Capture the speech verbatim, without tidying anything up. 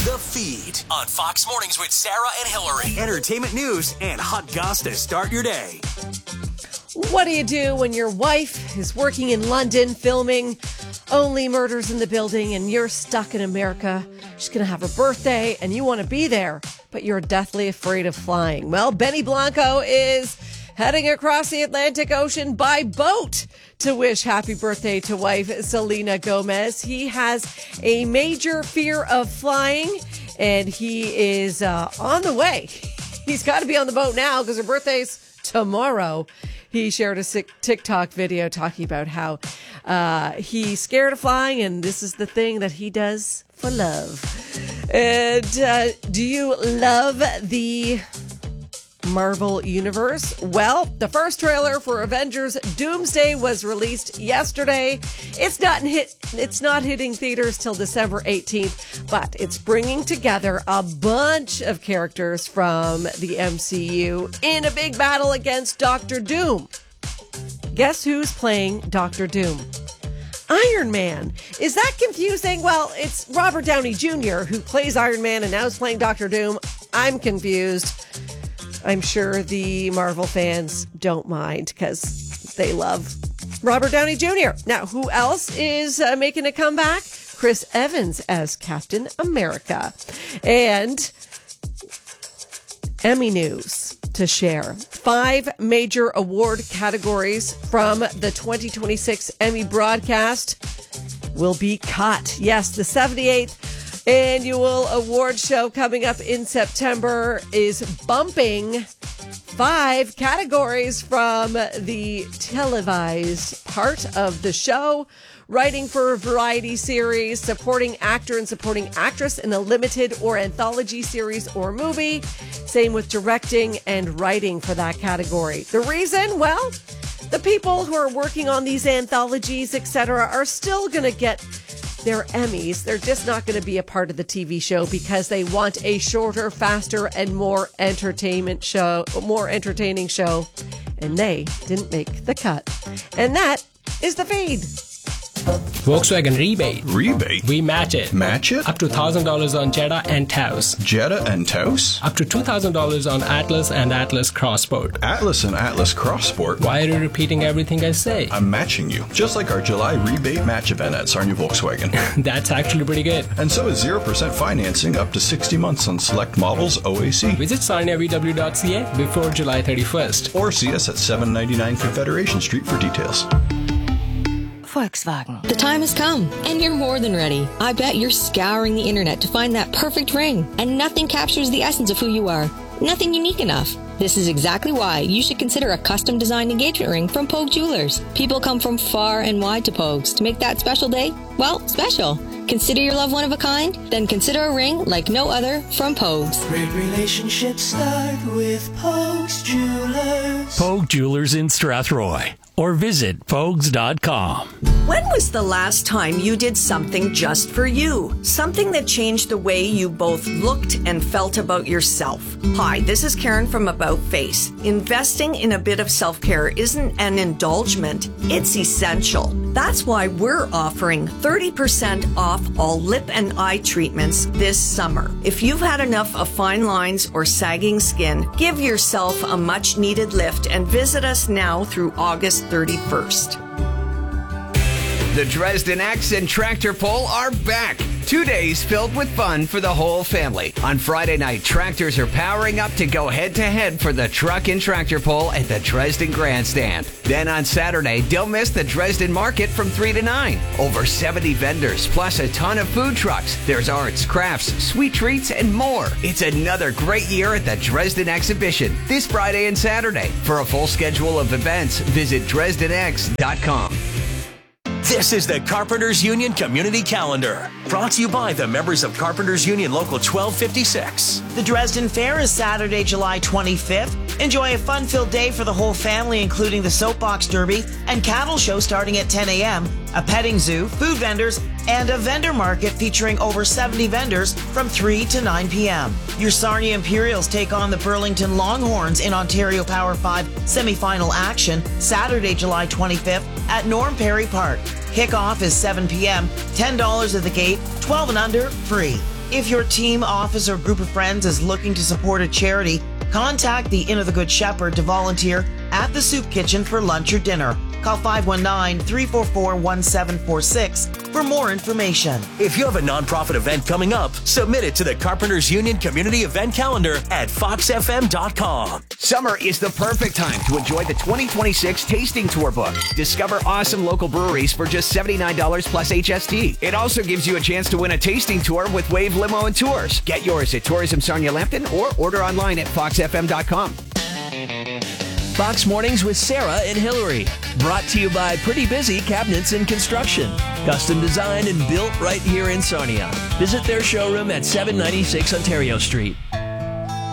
The Feed on Fox Mornings with Sarah and Hillary. Entertainment news and hot goss to start your day. What do you do when your wife is working in London filming Only Murders in the Building and you're stuck in America? She's going to have her birthday and you want to be there, but you're deathly afraid of flying. Well, Benny Blanco is heading across the Atlantic Ocean by boat to wish happy birthday to wife Selena Gomez. He has a major fear of flying and he is uh, on the way. He's got to be on the boat now because her birthday's tomorrow. He shared a TikTok video talking about how uh, he's scared of flying and this is the thing that he does for love. And uh, do you love the Marvel Universe? Well, the first trailer for Avengers Doomsday was released yesterday. It's not hit. It's not hitting theaters till December eighteenth, but it's bringing together a bunch of characters from the M C U in a big battle against Doctor Doom. Guess who's playing Doctor Doom? Iron Man. Is that confusing? Well, it's Robert Downey Junior who plays Iron Man and now is playing Doctor Doom. I'm confused. I'm sure the Marvel fans don't mind because they love Robert Downey Junior Now, who else is uh, making a comeback? Chris Evans as Captain America. And Emmy news to share. Five major award categories from the twenty twenty-six Emmy broadcast will be cut. Yes, the seventy-eighth annual award show coming up in September is bumping five categories from the televised part of the show. Writing for a variety series, supporting actor and supporting actress in a limited or anthology series or movie. Same with directing and writing for that category. The reason? Well, the people who are working on these anthologies, et cetera, are still going to get their Emmys. They're just not going to be a part of the T V show because they want a shorter, faster, and more entertainment show, more entertaining show. And they didn't make the cut. And that is the feed. Volkswagen rebate. Rebate? We match it. Match it? Up to one thousand dollars on Jetta and Taos. Jetta and Taos? Up to two thousand dollars on Atlas and Atlas Crossport. Atlas and Atlas Crossport? Why are you repeating everything I say? I'm matching you. Just like our July rebate match event at Sarnia Volkswagen. That's actually pretty good. And so is zero percent financing up to sixty months on select models O A C. Visit sarnia v w dot c a before July thirty-first. Or see us at seven ninety-nine Confederation Street for details. Volkswagen. The time has come, and you're more than ready. I bet you're scouring the internet to find that perfect ring, and nothing captures the essence of who you are. Nothing unique enough. This is exactly why you should consider a custom-designed engagement ring from Pogue Jewelers. People come from far and wide to Pogues to make that special day, well, special. Consider your love one of a kind? Then consider a ring like no other from Pogues. Great relationships start with Pogues Jewelers. Pogue Jewelers in Strathroy. Or visit pogues dot com. When was the last time you did something just for you? Something that changed the way you both looked and felt about yourself. Hi, this is Karen from About Face. Investing in a bit of self-care isn't an indulgence, it's essential. That's why we're offering thirty percent off all lip and eye treatments this summer. If you've had enough of fine lines or sagging skin, give yourself a much-needed lift and visit us now through August thirty-first. The Dresden X and Tractor Pull are back. Two days filled with fun for the whole family. On Friday night, tractors are powering up to go head-to-head for the Truck and Tractor Pull at the Dresden Grandstand. Then on Saturday, don't miss the Dresden Market from three to nine. Over seventy vendors, plus a ton of food trucks. There's arts, crafts, sweet treats, and more. It's another great year at the Dresden Exhibition this Friday and Saturday. For a full schedule of events, visit dresden x dot com. This is the Carpenters Union Community Calendar, brought to you by the members of Carpenters Union Local twelve fifty-six. The Dresden Fair is Saturday, July twenty-fifth. Enjoy a fun-filled day for the whole family, including the Soapbox Derby and cattle show starting at ten a.m., a petting zoo, food vendors, and a vendor market featuring over seventy vendors from three to nine p.m. Your Sarnia Imperials take on the Burlington Longhorns in Ontario Power five semifinal action Saturday, July twenty-fifth at Norm Perry Park. Kickoff is seven p.m., ten dollars at the gate, twelve and under, free. If your team, office, or group of friends is looking to support a charity, contact the Inn of the Good Shepherd to volunteer at the Soup Kitchen for lunch or dinner. Call five one nine, three four four, one seven four six for more information. If you have a nonprofit event coming up, submit it to the Carpenters Union Community Event Calendar at fox f m dot com. Summer is the perfect time to enjoy the twenty twenty-six Tasting Tour book. Discover awesome local breweries for just seventy-nine dollars plus H S T. It also gives you a chance to win a tasting tour with Wave Limo and Tours. Get yours at Tourism Sarnia Lambton or order online at fox f m dot com. Fox Mornings with Sarah and Hillary. Brought to you by Pretty Busy Cabinets and Construction. Custom designed and built right here in Sarnia. Visit their showroom at seven ninety-six Ontario Street.